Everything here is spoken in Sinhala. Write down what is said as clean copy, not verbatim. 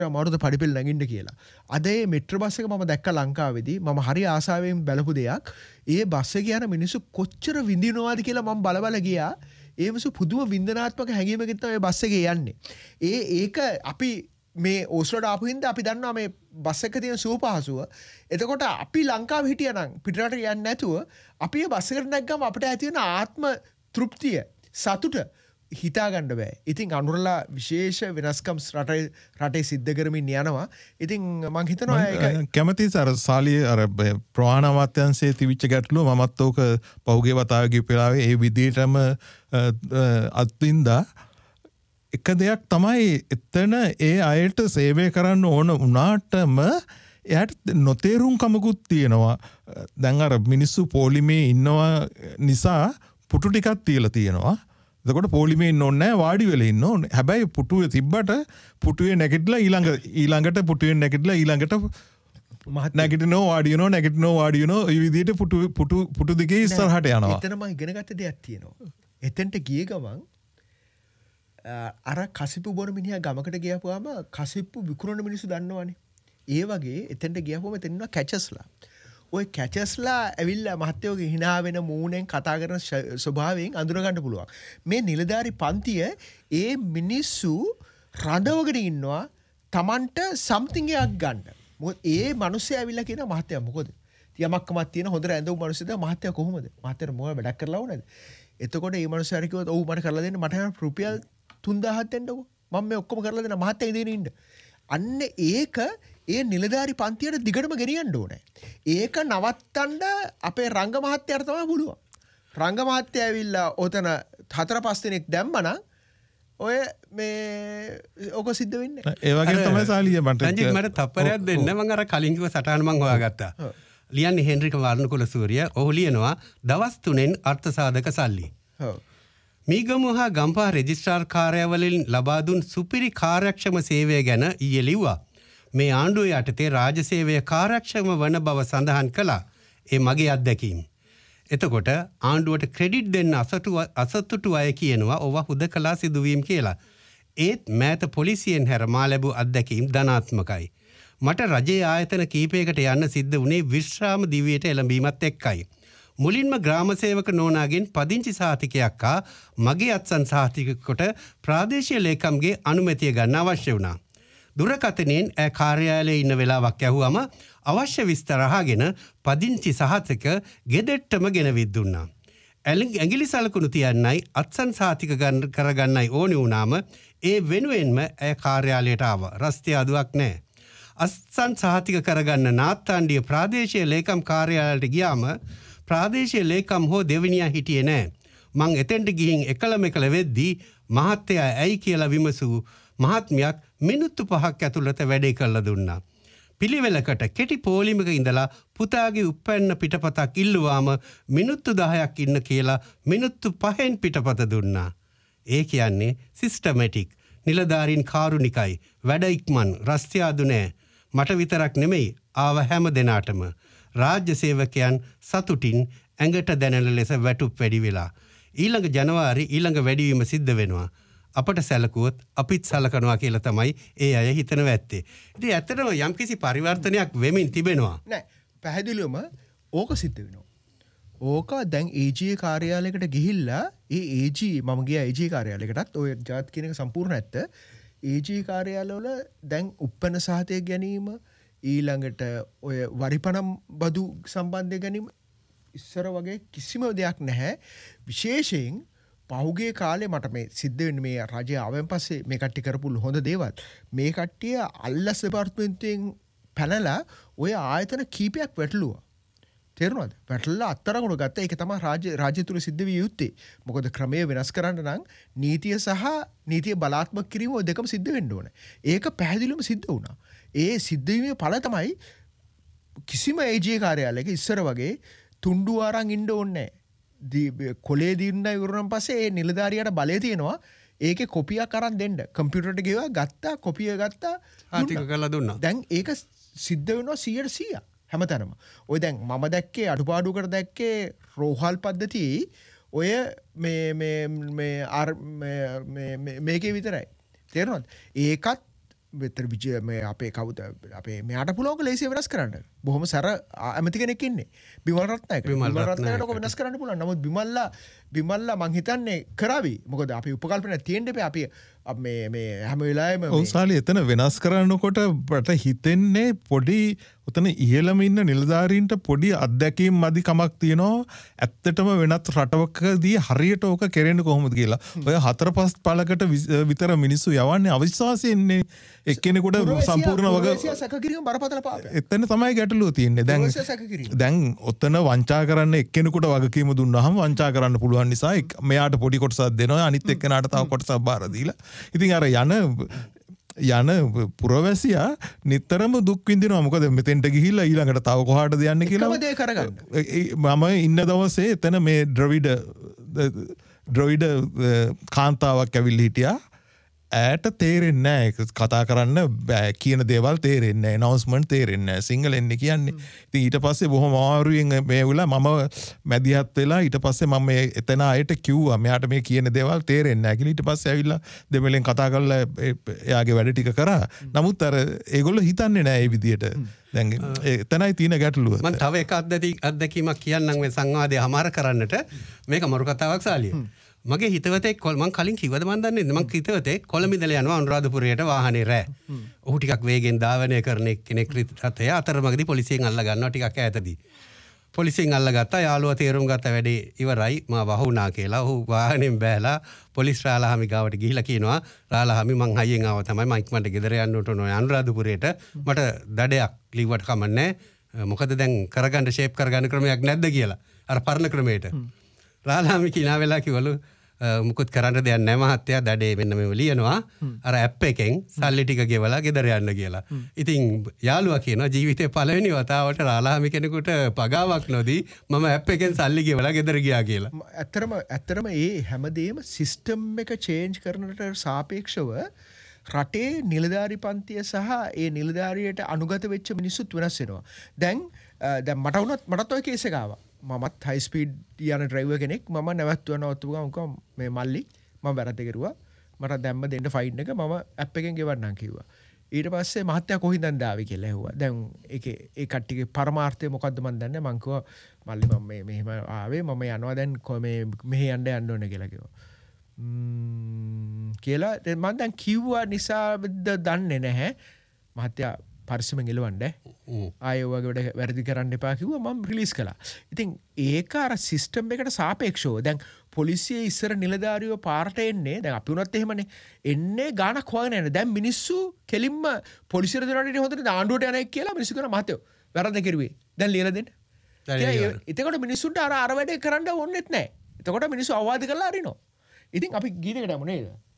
අමාරුද පඩිපෙළ නැගින්න කියලා. අද මේ මෙට්‍රෝ බස් එක මම දැක්ක ලංකාවේදී මම හරි ආසාවෙන් බැලපු දෙයක්. ඒ බස් එකේ යන මිනිස්සු කොච්චර විඳිනවද කියලා මම බල ගියා. ඒ මිනිස්සු පුදුම වින්දනාත්මක හැඟීමකින් තමයි බස් එකේ යන්නේ. ඒක අපි මේ ඕස්ලෝට ආපු හින්දා අපි දන්නවා මේ බස් එකේ තියෙන සුව පහසුව. එතකොට අපි ලංකාවේ හිටියනම් පිටරට යන්නේ නැතුව අපි මේ බස් එකට නැග්ගම අපිට ඇති වෙන ආත්ම තෘප්තිය සතුට හිතා ගන්න බෑ. ඉතින් අනුරලා විශේෂ වෙනස්කම් රටේ සිද්ධ කරමින් යනවා. ඉතින් මම හිතනවා ඒක කැමති අර සාලිය අර ප්‍රවාහන අමාත්‍යාංශයේ තිබිච්ච ගැටලුව මමත් ඕක පහුගිය වතාවේ ගිය වෙලාවේ ඒ විදිහටම අත්විඳා එක දෙයක් තමයි එතන ඒ අයට සේවය කරන්න ඕන වුණාටම එයාට නොතේරුම්කමකුත් තියෙනවා. දැන් අර මිනිස්සු පොලිමේ ඉන්නවා නිසා පුටු ටිකක් තියලා තියෙනවා. එතකොට පොලිමේ ඉන්න ඕනේ නැහැ වාඩි වෙලා ඉන්න ඕනේ. හැබැයි පුටුවේ තිබ්බට පුටුවේ නැගිටලා ඊළඟට පුටුවෙන් නැගිටලා ඊළඟට නැගිටිනවා වාඩි වෙනවා ඒ විදිහට පුටු දිගේ ඉස්සරහට යනවා. එතනම ඉගෙන ගත්ත දෙයක් තියෙනවා. එතෙන්ට ගිය ගමන් අර කසිප්පු බොන මිනිහා ගමකට ගියපුවාම කසිප්පු විකුණන මිනිස්සු දන්නවනේ. ඒ වගේ එතෙන්ට ගියපුවම එතන ඉන්නවා කැචස්ලා. ඔය කැචස්ලා ඇවිල්ලා මහත්තයෝගේ hina වෙන මූණෙන් කතා කරන ස්වභාවයෙන් අඳුර ගන්න පුළුවන්. මේ නිලධාරි පන්තිය ඒ මිනිස්සු රඳවගෙන ඉන්නවා Tamanට something එකක් ගන්න. මොකද ඒ මිනිස්සු ඇවිල්ලා කියන මහත්තයා මොකද? යමක්කමක් තියෙන හොඳ රැඳවු මිනිස්සුද මහත්තයා කොහොමද? මහත්තයාට මොකද වැඩක් කරලා වුණාද? එතකොට මේ මිනිස්සු කිව්වොත් ඔව් මට කරලා දෙන්න මට රුපියල් 3000ක් දෙන්නකෝ. මම මේ ඔක්කොම කරලා දෙන්න මහත්තයා ඉඳගෙන ඉන්න. අන්න ඒක ඒ නිලධාරි පන්තියට දිගටම ගෙනියන්න ඕනේ. ඒක නවත්තන්න අපේ රංග මහත්තයාට තමයි පුළුවන්. රංග මහත්තයා ඇවිල්ලා ඔතන 4-5 දිනක් දැම්මනම් ඔය මේ ඔක සිද්ධ වෙන්නේ. ඒ වගේ තමයි සාලිය මට තප්පරයක් දෙන්න මම අර කලින් කිව්ව සටහන මම හොයාගත්තා. ලියන්නේ හෙන්රික වර්ණකුල සූරිය. ඔහු ලියනවා දවස් 3න් අර්ථ සාධක සල්ලි. මීගමු හා ගම්පහ රෙජිස්ට්‍රාර් කාර්යාලවලින් ලබා දුන් සුපිරි කාර්යක්ෂම සේවය ගැන ඊයේ ලිව්වා. මේ ආණ්ඩුව යටතේ රාජ්‍ය සේවය කාර්යක්ෂම වන බව සඳහන් කළා. ඒ මගේ අත්දැකීම. එතකොට ආණ්ඩුවට ක්‍රෙඩිට් දෙන්න අසතුටු අය කියනවා ඔව හුදකලා සිදුවීම් කියලා. ඒත් මෑත පොලිසියෙන් හැර මා ලැබූ අත්දැකීම් ධනාත්මකයි. මට රජයේ ආයතන කීපයකට යන්න සිද්ධ වුණේ විශ්‍රාම දිවියට එළඹීමත් එක්කයි. මුලින්ම ග්‍රාම සේවක නෝනාගෙන් පදිංචි සහතිකයක් හා මගේ අත්සන් සහතිකකට ප්‍රාදේශීය ලේකම්ගේ අනුමැතිය ගන්න අවශ්‍ය වුණා. දුරකථනයෙන් කාර්යාලයේ ඉන්න වෙලාවක් ඇහුවම අවශ්‍ය විස්තර අහගෙන පදිංචි සහතික ගෙදෙට්ටම ගෙනවිත් දුන්නා. ඇඟිලි සලකුණු තියන්නයි අත්සන් සහතික කරගන්නයි ඕනි වුණාම ඒ වෙනුවෙන්ම කාර්යාලයට ආවා. රස්තිය අදුවක් නැහැ. අත්සන් සහතික කරගන්න නාත්තාණ්ඩිය ප්‍රාදේශීය ලේකම් කාර්යාලයට ගියාම ප්‍රාදේශීය ලේකම් හෝ දෙවිනියා හිටියේ නැහැ. මං එතෙන්ට ගිහින් එකල වෙද්දී මහත්තයා ඇයි කියලා විමසූ මහත්මියක් මිනිත්තු 5ක් ඇතුළත වැඩේ කරලා දුන්නා. පිළිවෙලකට කෙටි පොලිමක ඉඳලා පුතාගේ උපැන්න පිටපතක් ඉල්ලුවාම මිනිත්තු 10ක් ඉන්න කියලා මිනිත්තු 5න් පිටපත දුන්නා. ඒ කියන්නේ සිස්ටමැටික්. නිලධාරීන් කාරුණිකයි. වැඩ ඉක්මන්. රස්තියාදු නැහැ. මට විතරක් නෙමෙයි ආව හැම දෙනාටම. රාජ්‍ය සේවකයන් සතුටින් ඇඟට දැනෙන ලෙස වැටුප් වැඩි වෙලා. ඊළඟ ජනවාරි ඊළඟ වැඩිවීම සිද්ධ වෙනවා. අපට සැලකුවොත් අපිත් සලකනවා කියලා තමයි ඒ අය හිතනවා ඇත්තේ. ඉතින් ඇත්තටම යම්කිසි පරිවර්තනයක් වෙමින් තිබෙනවා. නෑ පැහැදිලිවම ඕක සිද්ධ වෙනවා. ඕක දැන් AG කාර්යාලයකට ගිහිල්ලා ඒ AG මම ගියා AG කාර්යාලයකටත් ඔය ජාත් කියන එක සම්පූර්ණ ඇත්ත. AG කාර්යාලවල දැන් උප්පන්න සහතික ගැනීම ඊළඟට ඔය වරිපනම් බදු සම්බන්ධය ගැනීම ඉස්සර වගේ කිසිම දෙයක් නැහැ. විශේෂයෙන් පහුගිය කාලේ මට මේ සිද්ධ වෙන්නේ මේ රජය ආවෙන් පස්සේ මේ කට්ටිය කරපු හොඳ දේවල්. මේ කට්ටිය අල්ලස් දෙපාර්තමේන්තුවෙන් පැනලා ඔය ආයතන කීපයක් වැටලුවා. තේරුණාද? වැටලලා අත්තරගුණ ගත්තා. ඒක තමයි රාජ්‍ය තුල සිද්ධ විය යුත්තේ. මොකද ක්‍රමය වෙනස් කරන්න නම් නීතිය සහ නීතිය බලාත්මක කිරීම ඔය දෙකම සිද්ධ වෙන්න ඕනේ. ඒක පැහැදිලිවම සිද්ධ වුණා. ඒ සිද්ධ වීමේ ඵල තමයි කිසිම AG කාර්යාලයක ඉස්සර වගේ තුණ්ඩු අරන් ඉන්න ඕනේ නැහැ. කොලේ දින්න ඉවරනම් පස්සේ ඒ නිලධාරියාට බලය තියෙනවා. ඒකේ කොපියක් අරන් දෙන්න. කම්පියුටරට ගිහුවා ගත්තා කොපිය ගත්තා ආතික කරලා දුන්නා. දැන් ඒක සිද්ධ වෙනවා 100% හැමතැනම. ඔය දැන් මම දැක්කේ අඩුපාඩුකට දැක්කේ රෝහල් පද්ධතියේ ඔය මේකේ විතරයි. තේරුණාද? ඒකත් වෙතර විජය මේ අපේ කවුද අපේ මෙයාට පුළුවන් ලේසිය වෙනස් කරන්න. බොහොම සර ඇමති කෙනෙක් ඉන්නේ. බිමල් රත්නායක. බිමල් රත්නායකට ඔක වෙනස් කරන්න පුළුවන්. නමුත් බිමල්ලා මං හිතන්නේ කරાવી. මොකද අපි උපකල්පන තියෙන්න බෑ. අපි මේ හැම වෙලාවෙම ඔව්සාලි එතන වෙනස් කරනකොට මට හිතෙන්නේ පොඩි උතන ඉහළම ඉන්න නිලධාරීන්ට පොඩි අත්දැකීම් මදි කමක් තියෙනවා. ඇත්තටම වෙනත් රටවකදී හරියට ඕක කෙරෙන්නේ කොහොමද කියලා. ඔය 4-5 පළකට විතර මිනිස්සු යවන්නේ අවිශ්වාසයෙන්නේ එක්කෙනෙකුට සම්පූර්ණ වගේ සැකකිරීම බරපතල පාපයක්. එතන තමයි ගැටලුව තියෙන්නේ. දැන් ඔතන වංචා කරන්න එක්කෙනෙකුට වගකීම දුන්නාම වංචා කරන්න පුළුවන් නිසා මෙයාට පොඩි කොටසක් දෙනවා අනිත් එක්කෙනාට තව කොටසක් බාර දීලා. ඉතින් අර යන පුරවැසියා නිතරම දුක් විඳිනවා. මොකද මෙතෙන්ට ගිහිල්ලා ඊළඟට තව කොහාටද යන්නේ කියලා. එකම දේ කරගන්න. මම ඉන්න දවසේ එතන මේ ඩ්‍රොයිඩ කාන්තාවක් ඇවිල්ලා හිටියා. ඇයට තේරෙන්නේ නැහැ කතා කරන්න බෑ කියන දේවල් තේරෙන්නේ නැහැ. announcement තේරෙන්නේ නැහැ. සිංහලෙන් කියන්නේ. ඉතින් ඊට පස්සේ බොහොම අමාරුවෙන් මේ උලා මම මැදිහත් වෙලා ඊට පස්සේ මම මේ එතන අයට කිව්වා මෙයාට මේ කියන දේවල් තේරෙන්නේ නැහැ කියලා. ඊට පස්සේ ඇවිල්ලා දෙමළෙන් කතා කරලා එයාගේ වැඩ ටික කරා. නමුත් අර ඒගොල්ලෝ හිතන්නේ නැහැ මේ විදියට. දැන් එතනයි තියෙන ගැටලුව. මම තව එක අත්දැකීමක් කියන්නම් මේ සංවාදය හමාර කරන්නට. මේක මරු කතාවක් සාලිය. මගේ හිතවතෙක් මං කලින් කිව්වද මන් දන්නේ නැහැ. මං හිතවතෙක් කොළඹ ඉඳලා යනවා අනුරාධපුරයට වාහනේ රෑ. ඔහු ටිකක් වේගෙන් ධාවනය කරන කෙනෙක් රථය අතරමඟදී පොලිසියෙන් අල්ල ගන්නවා ටිකක් ඈතදී. පොලිසියෙන් අල්ලගත්තා. යාළුවා තේරුම් ගත්ත වැඩේ ඉවරයි. මම වහුණා කියලා. ඔහු වාහනේෙන් බෑලා පොලිස් රාලහාමි ගාවට ගිහිලා කියනවා රාලහාමි මං හයියෙන් ආවා තමයි මම ඉක්මනට ගෙදර යන්න උටන අනුරාධපුරයට මට දඩයක් ලිව්වට කමන්නේ. මොකද දැන් කරගන්න ෂේප් කරගන්න ක්‍රමයක් නැද්ද කියලා. අර පරණ ක්‍රමයට. රාලහාමි කිනා වෙලා කිව්වලු මුකුත් කරන්න දෙයක් නැහැ මහත්තයා දඩේ මෙන්න මේව ලියනවා අර ඇප් එකෙන් සල්ලි ටික ගෙවලා ගෙදර යන්න කියලා. ඉතින් යාළුවා කියනවා ජීවිතේ පළවෙනි වතාවට රාලහාමි කෙනෙකුට පගාවක් නොදී මම ඇප් එකෙන් සල්ලි ගෙවලා ගෙදර ගියා කියලා. ඇත්තරම ඒ හැමදේම සිස්ටම් එක චේන්ජ් කරනට සාපේක්ෂව රටේ නිලධාරි පන්තිය සහ ඒ නිලධාරියට අනුගත වෙච්ච මිනිස්සුත් වෙනස් වෙනවා. දැන් මටත් ඔය කේස් එක ආවා. මමත් හයි ස්පීඩ් යන ඩ්‍රයිවර් කෙනෙක්. මම නැවැත්තුවා නවත්තුවා මොකද මේ මල්ලි මම වැරද්ද කරුවා. මට දැම්ම දෙන්න ෆයින් එක මම ඇප් එකෙන් ගෙවන්නම් කිව්වා. ඊට පස්සේ මහත්තයා කොහින්ද ආවේ කියලා ඇහුවා. දැන් ඒකේ ඒ කට්ටියගේ පරමාර්ථය මොකද්ද මන් දන්නේ. මං කිව්වා මල්ලි මම මෙහෙම ආවේ මම යනවා දැන් මෙහෙ යන්න ඕනේ කියලා කිව්වා. කියලා මම දැන් කිව්වා නිසාද දන්නේ නැහැ. මහත්තයා පරිස්සමෙන් එලවන්න ආයෙ වගේ වැඩ වැරදි කරන්න එපා කිව්වා මම රිලීස් කළා. ඉතින් ඒක අර සිස්ටම් එකට සාපේක්ෂව දැන් පොලිසියේ ඉස්සර නිලධාරියෝ පාරට එන්නේ දැන් අපි උනත් එහෙමනේ එන්නේ ගානක් හොයගෙන යන්නේ. දැන් මිනිස්සු කෙලින්ම පොලිසියට දෙනවට හොඳට ආණ්ඩුවට යන්නේ කියලා මිනිස්සු කරන මහත්තයෝ වැරද්ද කෙරුවේ. දැන් ලියලා දෙන්න. එතකොට මිනිස්සුන්ට අර වැඩේ කරන්න ඕනෙත් නැහැ. එතකොට මිනිස්සු අවවාද කරලා අරිනවා. ඉතින් අපි ගීතයකට යමු නේද?